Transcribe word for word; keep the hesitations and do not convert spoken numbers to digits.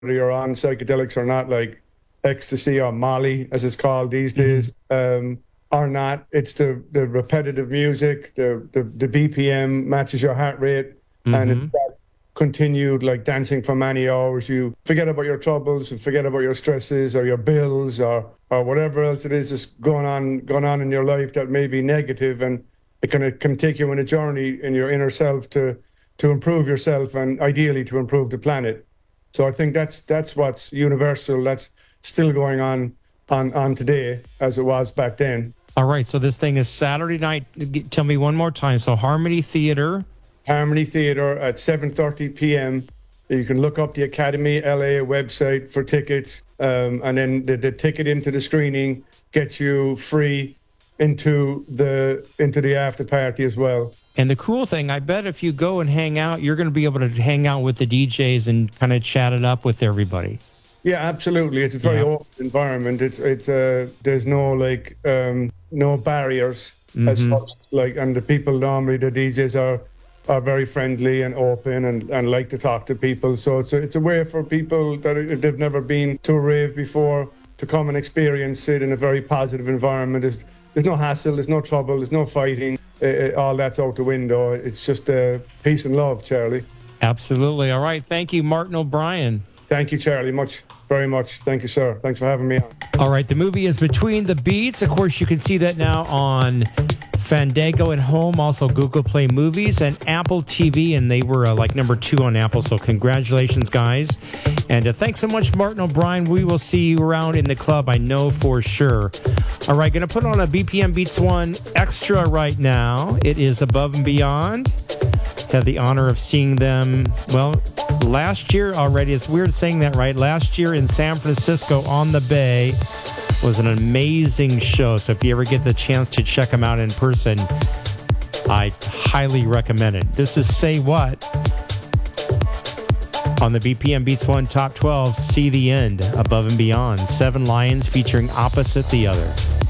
you're on psychedelics or not, like ecstasy or Molly, as it's called these days, mm-hmm. um, or not. It's the, the repetitive music, the, the, the B P M matches your heart rate, mm-hmm. and it's that continued like dancing for many hours. You forget about your troubles and forget about your stresses or your bills or or whatever else it is that's going on going on in your life that may be negative, and it can, can take you on a journey in your inner self to to improve yourself and ideally to improve the planet. So I think that's that's what's universal. That's still going on on, on today as it was back then. All right. So this thing is Saturday night. Tell me one more time. So Harmony Theater. Harmony Theater at seven thirty p.m. You can look up the Academy L A website for tickets, um, and then the, the ticket into the screening gets you free into the into the after party as well. And the cool thing, I bet if you go and hang out, you're going to be able to hang out with the D Js and kind of chat it up with everybody. Yeah, absolutely. It's a very yeah. open environment. It's it's uh, there's no like um, no barriers mm-hmm. as such. Like, and the people normally the D Js are. are very friendly and open and, and like to talk to people. So it's a, it's a way for people that if they've never been to a rave before to come and experience it in a very positive environment. There's, there's no hassle, there's no trouble, there's no fighting. Uh, all that's out the window. It's just uh, peace and love, Charlie. Absolutely. All right. Thank you, Martin O'Brien. Thank you, Charlie. Much, very much. Thank you, sir. Thanks for having me on. All right. The movie is Between the Beats. Of course, you can see that now on Fandango and Home, also Google Play Movies and Apple T V, and they were uh, like number two on Apple, so congratulations, guys. And uh, thanks so much, Martin O'Brien. We will see you around in the club, I know for sure. All right, going to put on a B P M Beats One Extra right now. It is Above and Beyond. Had the honor of seeing them, well, last year already. It's weird saying that, right? Last year in San Francisco on the Bay was an amazing show. So if you ever get the chance to check them out in person, I highly recommend it. This is Say What on the B P M Beats One Top twelve. See the End, Above and Beyond. Seven Lions featuring Opposite the Other.